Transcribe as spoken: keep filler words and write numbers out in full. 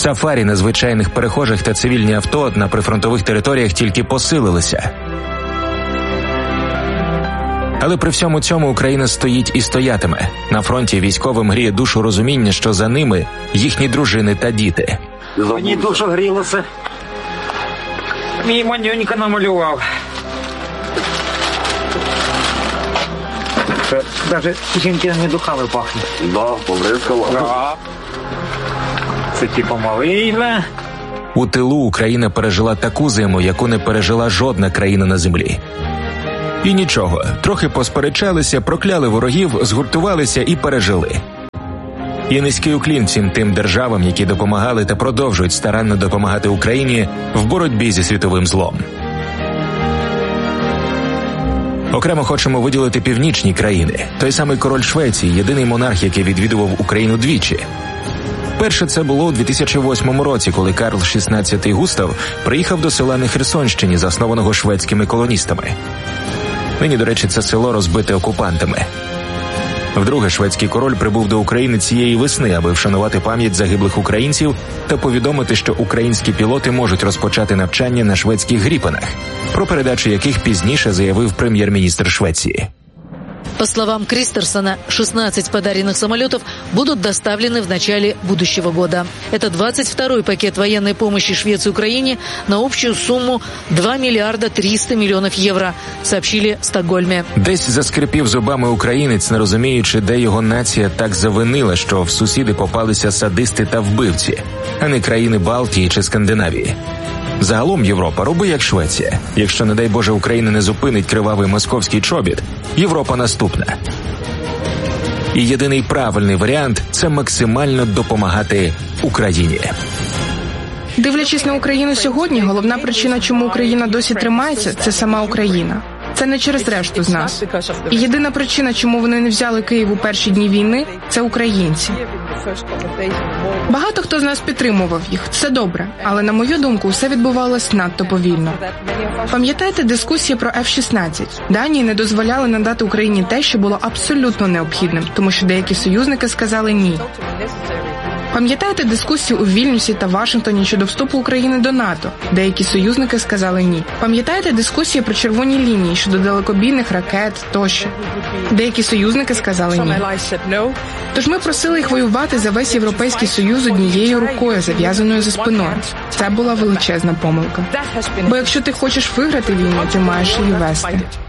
Сафарі на звичайних перехожих та цивільні авто на прифронтових територіях тільки посилилися. Але при всьому цьому Україна стоїть і стоятиме. На фронті військовим гріє душу розуміння, що за ними їхні дружини та діти. Мені душу грілося. Мій манюнька намалював. Навіть жінкиними духами пахне. Да, побризкала. Да. Це типу малина. У тилу Україна пережила таку зиму, яку не пережила жодна країна на землі. І нічого, трохи посперечалися, прокляли ворогів, згуртувалися і пережили. І низький уклін всім тим державам, які допомагали та продовжують старанно допомагати Україні в боротьбі зі світовим злом. Окремо хочемо виділити північні країни. Той самий король Швеції, єдиний монарх, який відвідував Україну двічі. Перше це було у дві тисячі восьмому році, коли Карл шістнадцятий Густав приїхав до села на Херсонщині, заснованого шведськими колоністами. Нині, до речі, це село розбите окупантами. Вдруге, шведський король прибув до України цієї весни, аби вшанувати пам'ять загиблих українців та повідомити, що українські пілоти можуть розпочати навчання на шведських Гріпенах, про передачу яких пізніше заявив прем'єр-міністр Швеции. По словам Кристерсона, шестнадцать подаренных самолетов будут доставлены в начале будущего года. Это двадцать второй пакет военной помощи Швеции и Украине на общую сумму два миллиарда триста миллионов евро, сообщили в Стокгольме. Десь заскрипів зубами українець, не розуміючи, де його нація так завинила, що в сусіди попалися садисти та вбивці, а не країни Балтії чи Скандинавії. Загалом Європа роби як Швеція. Якщо, не дай Боже, Україна не зупинить кривавий московський чобіт, Європа наступна. І єдиний правильний варіант – це максимально допомагати Україні. Дивлячись на Україну сьогодні, головна причина, чому Україна досі тримається – це сама Україна. Це не через решту з нас. І єдина причина, чому вони не взяли Київ у перші дні війни – це українці. Багато хто з нас підтримував їх, це добре, але, на мою думку, все відбувалось надто повільно. Пам'ятаєте дискусії про еф шістнадцять? Данії не дозволяли надати Україні те, що було абсолютно необхідним, тому що деякі союзники сказали «ні». Пам'ятаєте дискусії у Вільнюсі та Вашингтоні щодо вступу України до НАТО? Деякі союзники сказали «ні». Пам'ятаєте дискусії про червоні лінії щодо далекобійних ракет тощо? Деякі союзники сказали «ні». Тож ми просили їх воювати за весь Європейський Союз однією рукою, зав'язаною за спиною. Це була величезна помилка. Бо якщо ти хочеш виграти війну, ти маєш її вести.